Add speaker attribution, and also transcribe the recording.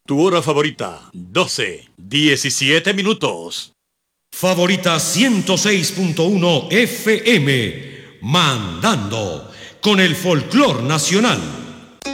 Speaker 1: Tu hora favorita, 12:17 minutos.
Speaker 2: Favorita 106.1 FM, mandando con el folclor nacional.